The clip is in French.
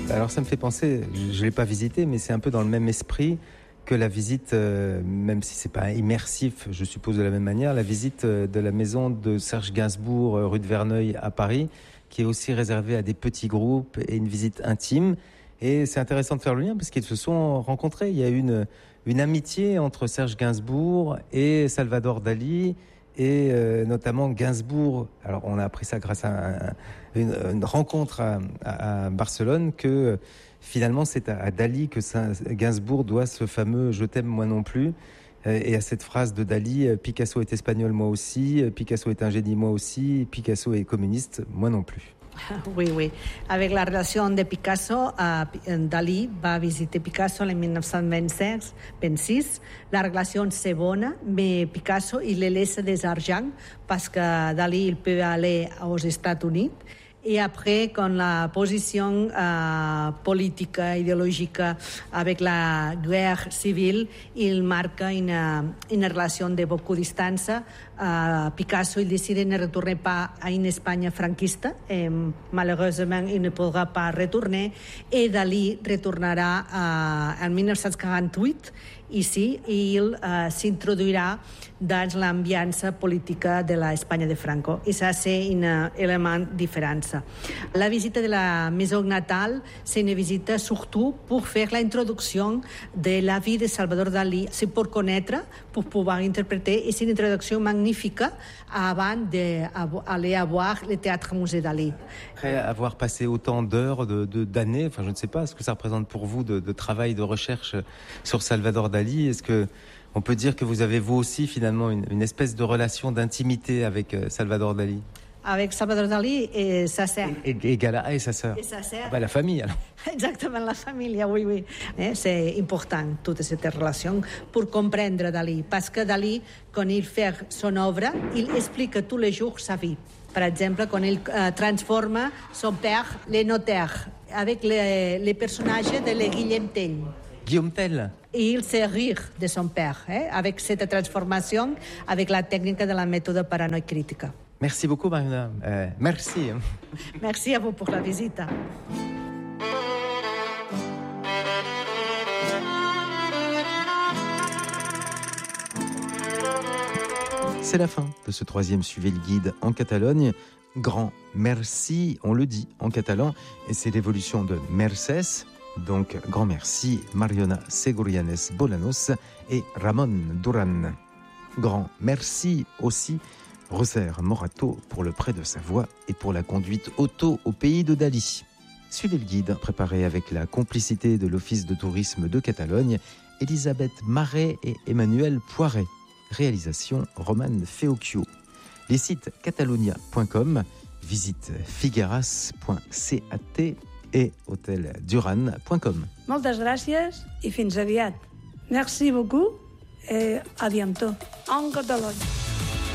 Alors ça me fait penser, je ne l'ai pas visité, mais c'est un peu dans le même esprit que la visite, même si c'est pas immersif, je suppose de la même manière, la visite de la maison de Serge Gainsbourg, rue de Verneuil à Paris, qui est aussi réservée à des petits groupes et une visite intime. Et c'est intéressant de faire le lien parce qu'ils se sont rencontrés. Il y a une amitié entre Serge Gainsbourg et Salvador Dali, et notamment Gainsbourg. Alors on a appris ça grâce à une rencontre à Barcelone, que finalement c'est à Dali que Gainsbourg doit ce fameux « Je t'aime moi non plus ». Et à cette phrase de Dali, Picasso est espagnol, moi aussi, Picasso est un génie, moi aussi, Picasso est communiste, moi non plus. Oui, oui. Avec la relation de Picasso, Dalí va visiter Picasso en 1926. La relation c'est bonne, mais Picasso il le laisse des argent parce que Dalí il peut aller aux États-Unis. Et après, quand la position politique, idéologique avec la guerre civile, il marque une relation de beaucoup de distance. Picasso il décide de ne retourner pas à une Espagne franquiste. Et, malheureusement, il ne pourra pas retourner. Et Dalí retournera en 1948 ici i il s'introduirà dans l'ambiance politica de l'Espanya de Franco. I ça, c'est un élément différent. La visita de la maison natale, c'est une visite surtout pour faire l'introduction de la vie de Salvador Dalí. C'est pour connaître, pour pouvoir interpréter. Et c'est une introduction magnifique avant d'aller voir le théâtre musée Dalí. Après avoir passé autant d'heures, d'années, enfin je ne sais pas ce que ça représente pour vous de travail, de recherche sur Salvador Dali, est-ce que on peut dire que vous avez vous aussi finalement une espèce de relation d'intimité avec Salvador Dali? Avec Salvador Dalí et sa sœur. Et Gala et sa sœur. Et sa sœur. La famille alors. Exactement, la famille, oui, oui. C'est important, toute cette relation, pour comprendre Dalí. Parce que Dalí, quand il fait son œuvre, il explique tous les jours sa vie. Par exemple, quand il transforme son père, le notaire, avec les personnages de Guillaume Tell. Guillaume Tell. Et il sait rire de son père, avec cette transformation, avec la technique de la méthode paranoïa critique. Merci beaucoup, Mariona. Merci. Merci à vous pour la visite. C'est la fin de ce troisième Suivez le guide en Catalogne. Grand merci, on le dit en catalan, et c'est l'évolution de Mercès. Donc, grand merci, Mariona Segurianes Bolanos et Ramon Duran. Grand merci aussi, Roser Morato, pour le prêt de sa voix et pour la conduite auto au pays de Dali. Suivez le guide, préparé avec la complicité de l'Office de tourisme de Catalogne, Elisabeth Marais et Emmanuel Poiret. Réalisation Romane Feocchio. Les sites catalonia.com, visite figueras.cat et hotelduran.com. Moltes gràcies i fins aviat. Merci beaucoup et à bientôt. En Catalogne.